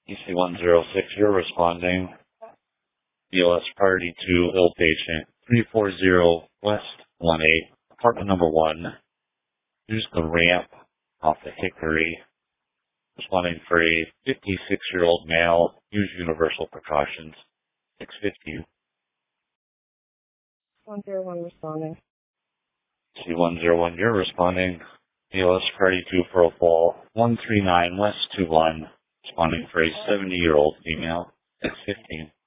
EC106, you're responding. BLS priority to ill patient 340 West 18, apartment number 1. Use the ramp off the Hickory. Responding for a 56-year-old male. Use universal precautions. 650. 101 responding. C101, you're responding. BLS priority 2 for a fall 139 West 21. Responding for a 70-year-old female. 615.